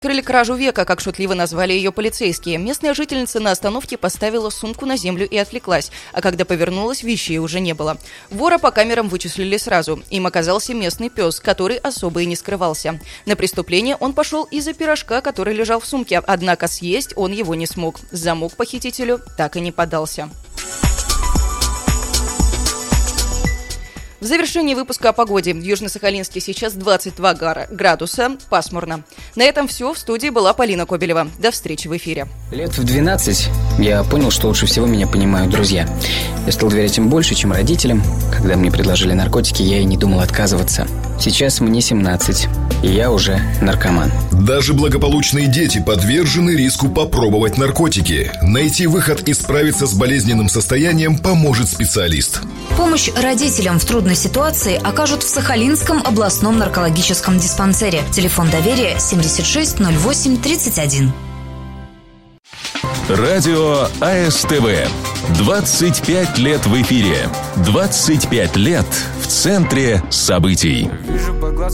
Крыли кражу века, как шутливо назвали ее полицейские. Местная жительница на остановке поставила сумку на землю и отвлеклась, а когда повернулась, вещей уже не было. Вора по камерам вычислили сразу. Им оказался местный пес, который особо и не скрывался. На преступление он пошел из-за пирожка, который лежал в сумке, однако съесть он его не смог. Замок похитителю так и не поддался. В завершении выпуска о погоде. В Южно-Сахалинске сейчас 22 градуса, пасмурно. На этом все. В студии была Полина Кобелева. До встречи в эфире. Лет в 12 я понял, что лучше всего меня понимают друзья. Я стал доверять им больше, чем родителям. Когда мне предложили наркотики, я и не думал отказываться. Сейчас мне 17, и я уже наркоман. Даже благополучные дети подвержены риску попробовать наркотики. Найти выход и справиться с болезненным состоянием поможет специалист. Помощь родителям в трудной ситуации окажут в Сахалинском областном наркологическом диспансере. Телефон доверия 76 08 31. Радио АСТВ. 25 лет в эфире. 25 лет в центре событий.